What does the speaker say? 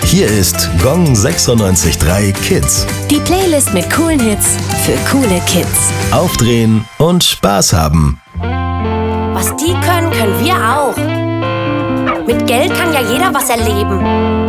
Hier ist Gong 96.3 Kids. Die Playlist mit coolen Hits für coole Kids. Aufdrehen und Spaß haben. Was die können, können wir auch. Mit Geld kann ja jeder was erleben.